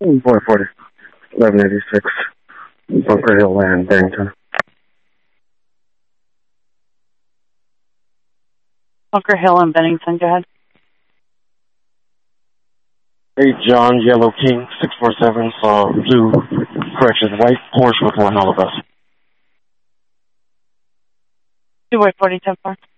440, 1186, Bunker Hill and Barrington. Bunker Hill and Bennington, go ahead. Hey, John, Yellow King, 647, saw blue, correction, white Porsche with one all of us. 2 White 40, 10 4.